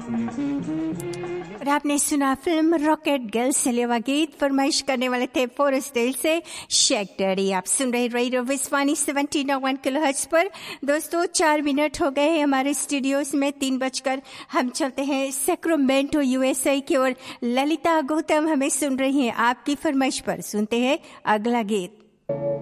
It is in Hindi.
और आपने सुना फिल्म रॉकेट गर्ल से लेवा गीत। फरमाइश करने वाले थे फॉरेस्ट हिल से शेख डैडी। आप सुन रहे रेडियो विस्वानी 1701 किलोहर्ट्ज पर। दोस्तों 4 मिनट हो गए हैं हमारे स्टूडियोज में 3 बजकर। हम चलते हैं सैक्रामेंटो यूएसए की ओर। ललिता गौतम हमें सुन रही हैं आपकी फरमाइश पर। सुनते हैं अगला गीत।